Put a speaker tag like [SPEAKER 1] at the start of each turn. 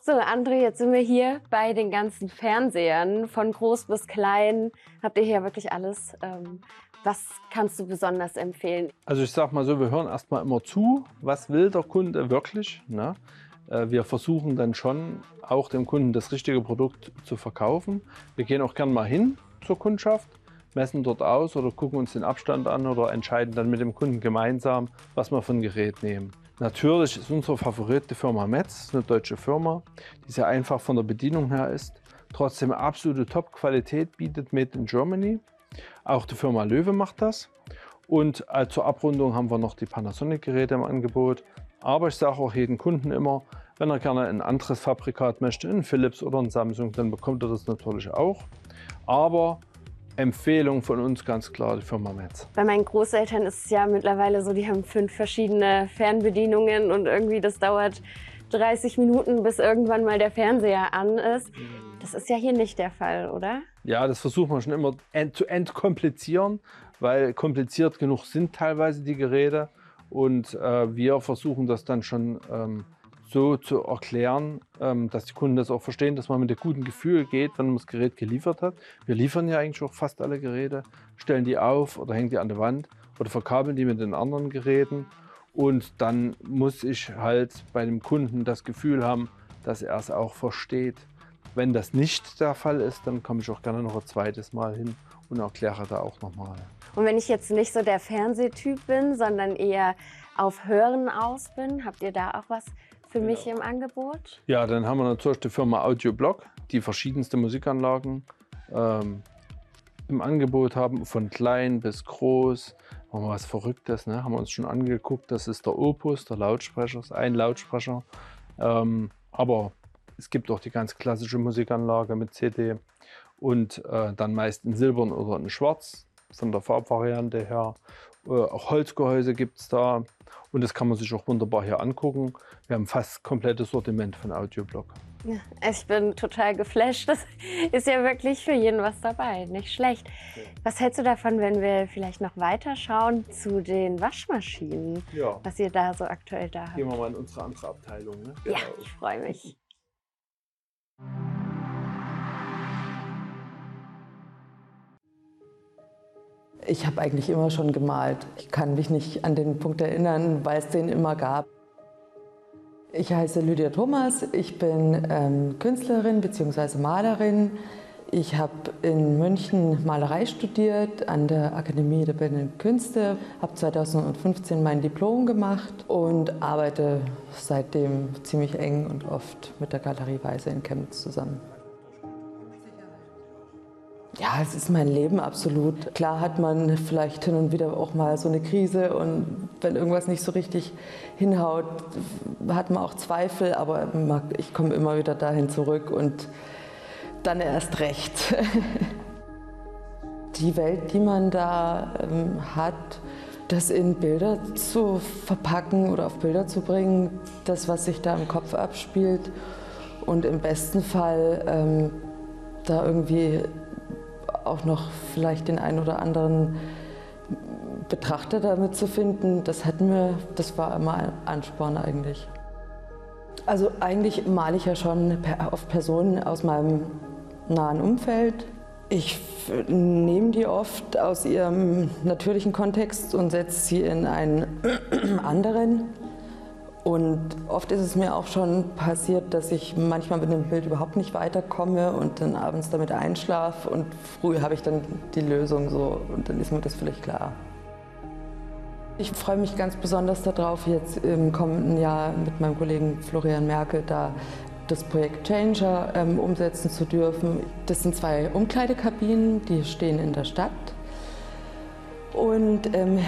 [SPEAKER 1] So, André, jetzt sind wir hier bei den ganzen Fernsehern, von groß bis klein. Habt ihr hier wirklich alles? Was kannst du besonders empfehlen?
[SPEAKER 2] Also ich sag mal so, wir hören erstmal immer zu, was will der Kunde wirklich, ne? Wir versuchen dann schon auch dem Kunden das richtige Produkt zu verkaufen. Wir gehen auch gern mal hin zur Kundschaft, messen dort aus oder gucken uns den Abstand an oder entscheiden dann mit dem Kunden gemeinsam, was wir für ein Gerät nehmen. Natürlich ist unsere Favorit die Firma Metz, eine deutsche Firma, die sehr einfach von der Bedienung her ist, trotzdem absolute Top-Qualität bietet, Made in Germany. Auch die Firma Löwe macht das. Und zur Abrundung haben wir noch die Panasonic-Geräte im Angebot. Aber ich sage auch jedem Kunden immer, wenn er gerne ein anderes Fabrikat möchte, ein Philips oder ein Samsung, dann bekommt er das natürlich auch. Aber Empfehlung von uns ganz klar die Firma Metz.
[SPEAKER 1] Bei meinen Großeltern ist es ja mittlerweile so, die haben 5 verschiedene Fernbedienungen und irgendwie das dauert 30 Minuten, bis irgendwann mal der Fernseher an ist. Das ist ja hier nicht der Fall, oder?
[SPEAKER 2] Ja, das versuchen wir schon immer zu entkomplizieren, weil kompliziert genug sind teilweise die Geräte. Und wir versuchen das dann schon so zu erklären, dass die Kunden das auch verstehen, dass man mit einem guten Gefühl geht, wenn man das Gerät geliefert hat. Wir liefern ja eigentlich auch fast alle Geräte, stellen die auf oder hängen die an der Wand oder verkabeln die mit den anderen Geräten. Und dann muss ich halt bei dem Kunden das Gefühl haben, dass er es auch versteht. Wenn das nicht der Fall ist, dann komme ich auch gerne noch ein zweites Mal hin und erkläre da auch nochmal.
[SPEAKER 1] Und wenn ich jetzt nicht so der Fernsehtyp bin, sondern eher auf Hören aus bin, habt ihr da auch was für mich im Angebot?
[SPEAKER 2] Ja, dann haben wir natürlich die Firma Audioblock, die verschiedenste Musikanlagen im Angebot haben, von klein bis groß. Machen wir was Verrücktes, ne? Haben wir uns schon angeguckt. Das ist der Opus, der Lautsprecher, ist ein Lautsprecher. Aber es gibt auch die ganz klassische Musikanlage mit CD und dann meist in Silbern oder in Schwarz von der Farbvariante her. Auch Holzgehäuse gibt es da und das kann man sich auch wunderbar hier angucken. Wir haben fast komplettes Sortiment von Audioblock.
[SPEAKER 1] Ja, ich bin total geflasht. Das ist ja wirklich für jeden was dabei. Nicht schlecht. Was hältst du davon, wenn wir vielleicht noch weiter schauen zu den Waschmaschinen,
[SPEAKER 2] Ja.
[SPEAKER 1] was ihr da so aktuell da habt?
[SPEAKER 2] Gehen wir mal in unsere andere Abteilung. Ne?
[SPEAKER 1] Ja, ich freue mich.
[SPEAKER 3] Ich habe eigentlich immer schon gemalt. Ich kann mich nicht an den Punkt erinnern, weil es den immer gab. Ich heiße Lydia Thomas, ich bin Künstlerin bzw. Malerin. Ich habe in München Malerei studiert an der Akademie der Bildenden Künste, habe 2015 mein Diplom gemacht und arbeite seitdem ziemlich eng und oft mit der Galerie Weise in Chemnitz zusammen. Ja, es ist mein Leben absolut. Klar hat man vielleicht hin und wieder auch mal so eine Krise und wenn irgendwas nicht so richtig hinhaut, hat man auch Zweifel, aber ich komme immer wieder dahin zurück und dann erst recht. Die Welt, die man da hat, das in Bilder zu verpacken oder auf Bilder zu bringen, das, was sich da im Kopf abspielt und im besten Fall da irgendwie auch noch vielleicht den einen oder anderen Betrachter damit zu finden, das war immer ein Ansporn eigentlich. Also eigentlich male ich ja schon auf Personen aus meinem nahen Umfeld. Ich nehme die oft aus ihrem natürlichen Kontext und setze sie in einen anderen. Und oft ist es mir auch schon passiert, dass ich manchmal mit einem Bild überhaupt nicht weiterkomme und dann abends damit einschlafe und früh habe ich dann die Lösung so und dann ist mir das völlig klar. Ich freue mich ganz besonders darauf, jetzt im kommenden Jahr mit meinem Kollegen Florian Merkel da das Projekt Changer umsetzen zu dürfen. Das sind 2 Umkleidekabinen, die stehen in der Stadt. Und